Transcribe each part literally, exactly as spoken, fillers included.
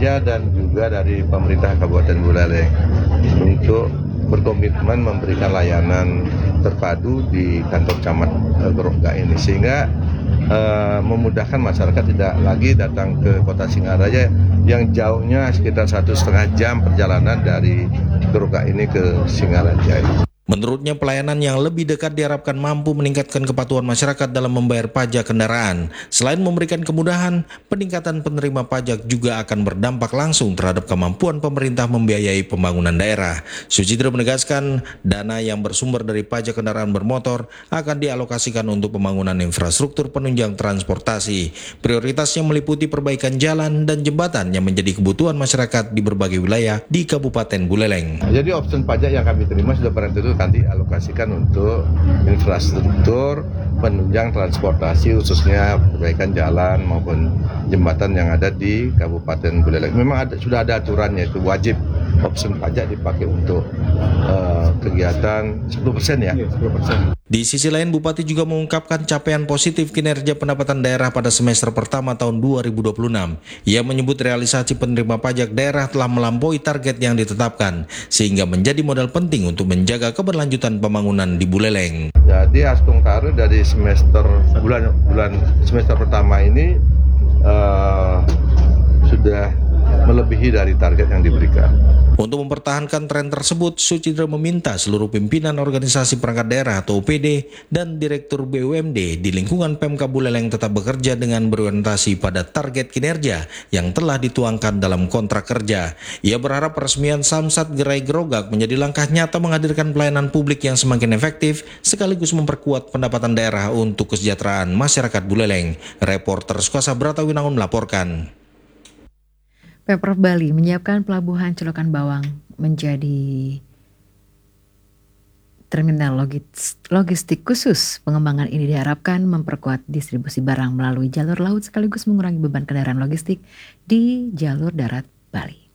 Singarajaya dan juga dari pemerintah Kabupaten Buleleng untuk berkomitmen memberikan layanan terpadu di kantor camat Grogak ini, sehingga uh, memudahkan masyarakat tidak lagi datang ke kota Singarajaya yang jauhnya sekitar satu setengah jam perjalanan dari Grogak ini ke Singarajaya. Menurutnya, pelayanan yang lebih dekat diharapkan mampu meningkatkan kepatuhan masyarakat dalam membayar pajak kendaraan. Selain memberikan kemudahan, peningkatan penerima pajak juga akan berdampak langsung terhadap kemampuan pemerintah membiayai pembangunan daerah. Sucitro menegaskan, dana yang bersumber dari pajak kendaraan bermotor akan dialokasikan untuk pembangunan infrastruktur penunjang transportasi. Prioritasnya meliputi perbaikan jalan dan jembatan yang menjadi kebutuhan masyarakat di berbagai wilayah di Kabupaten Buleleng. Jadi opsi pajak yang kami terima sudah barang tentu akan dialokasikan untuk infrastruktur penunjang transportasi, khususnya perbaikan jalan maupun jembatan yang ada di Kabupaten Buleleng. Memang ada, sudah ada aturannya, itu wajib opsi pajak dipakai untuk uh, kegiatan sepuluh persen ya. sepuluh persen. Di sisi lain, Bupati juga mengungkapkan capaian positif kinerja pendapatan daerah pada semester pertama tahun dua ribu dua puluh enam. Ia menyebut realisasi penerima pajak daerah telah melampaui target yang ditetapkan, sehingga menjadi modal penting untuk menjaga keberlanjutan pembangunan di Buleleng. Jadi Astung Karo dari semester bulan bulan semester pertama ini uh, sudah melebihi dari target yang diberikan. Untuk mempertahankan tren tersebut, Sucitro meminta seluruh pimpinan organisasi perangkat daerah atau O P D dan Direktur B U M D di lingkungan Pemkab Buleleng tetap bekerja dengan berorientasi pada target kinerja yang telah dituangkan dalam kontrak kerja. Ia berharap peresmian Samsat Gerai Grogak menjadi langkah nyata menghadirkan pelayanan publik yang semakin efektif sekaligus memperkuat pendapatan daerah untuk kesejahteraan masyarakat Buleleng. Reporter Sukasa Bratawinangun melaporkan. Pemprov Bali menyiapkan pelabuhan Celukan Bawang menjadi terminal logistik khusus. Pengembangan ini diharapkan memperkuat distribusi barang melalui jalur laut sekaligus mengurangi beban kendaraan logistik di jalur darat Bali.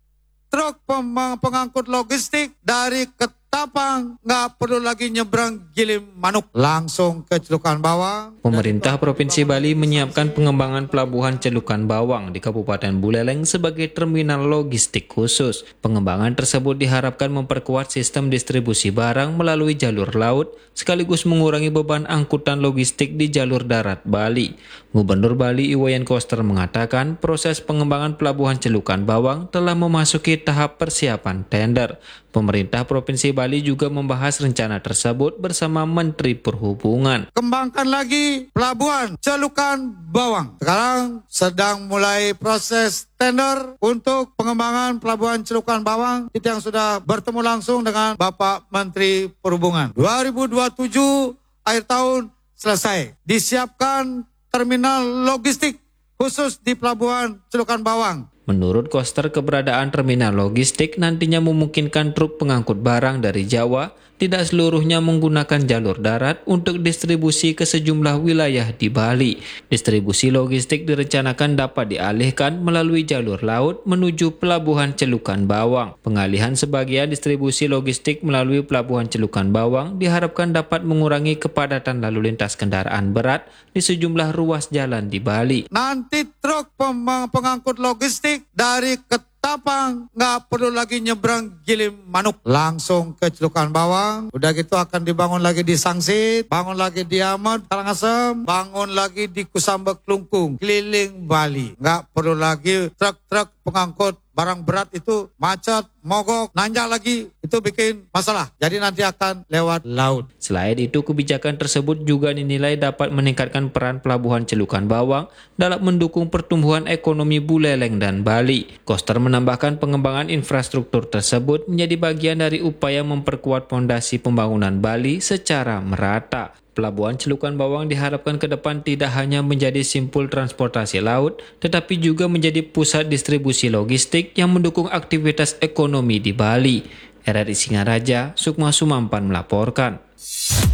Truk pengangkut logistik dari Ketapang nggak perlu lagi nyebrang Gilim Manuk, langsung ke Celukan Bawang. Pemerintah Provinsi Bali menyiapkan pengembangan pelabuhan Celukan Bawang di Kabupaten Buleleng sebagai terminal logistik khusus. Pengembangan tersebut diharapkan memperkuat sistem distribusi barang melalui jalur laut sekaligus mengurangi beban angkutan logistik di jalur darat Bali. Gubernur Bali Iwayan Koster mengatakan proses pengembangan pelabuhan Celukan Bawang telah memasuki tahap persiapan tender. Pemerintah Provinsi Bali juga membahas rencana tersebut bersama Menteri Perhubungan. Kembangkan lagi pelabuhan Celukan Bawang. Sekarang sedang mulai proses tender untuk pengembangan pelabuhan Celukan Bawang. Kita yang sudah bertemu langsung dengan Bapak Menteri Perhubungan. dua ribu dua puluh tujuh akhir tahun selesai. Disiapkan terminal logistik khusus di pelabuhan Celukan Bawang. Menurut Koster, keberadaan terminal logistik nantinya memungkinkan truk pengangkut barang dari Jawa tidak seluruhnya menggunakan jalur darat untuk distribusi ke sejumlah wilayah di Bali. Distribusi logistik direncanakan dapat dialihkan melalui jalur laut menuju Pelabuhan Celukan Bawang. Pengalihan sebagian distribusi logistik melalui Pelabuhan Celukan Bawang diharapkan dapat mengurangi kepadatan lalu lintas kendaraan berat di sejumlah ruas jalan di Bali. Nanti truk pengangkut logistik dari Ketapang nggak perlu lagi nyebrang Gilim Manuk, langsung ke Celukan Bawang. Udah gitu akan dibangun lagi di Sangsit, bangun lagi di Amat, Karangasem, bangun lagi di Kusambek Klungkung, keliling Bali. Nggak perlu lagi truk-truk pengangkut barang berat itu macet, mogok, nanjak lagi, itu bikin masalah. Jadi nanti akan lewat laut. Selain itu, kebijakan tersebut juga dinilai dapat meningkatkan peran Pelabuhan Celukan Bawang dalam mendukung pertumbuhan ekonomi Buleleng dan Bali. Koster menambahkan pengembangan infrastruktur tersebut menjadi bagian dari upaya memperkuat fondasi pembangunan Bali secara merata. Pelabuhan Celukan Bawang diharapkan ke depan tidak hanya menjadi simpul transportasi laut, tetapi juga menjadi pusat distribusi logistik yang mendukung aktivitas ekonomi di Bali. R R I Singaraja, Sukma Sumampan melaporkan.